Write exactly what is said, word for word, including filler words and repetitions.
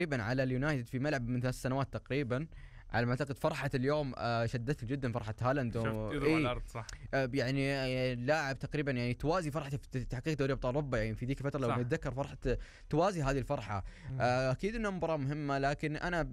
تقريبا على اليونايتد في ملعب من ثلاث سنوات تقريبا، على ما اعتقد. فرحة اليوم آه شدتني جدا فرحة هالاند، شفت و... يضرب على إيه الارض صح. آه يعني آه، لاعب تقريبا يعني توازي فرحته في تحقيق دوري ابطال اوروبا. يعني في ذيك الفترة لو صح. نتذكر فرحة توازي هذه الفرحة. مم. آه اكيد انها مباراة مهمة، لكن انا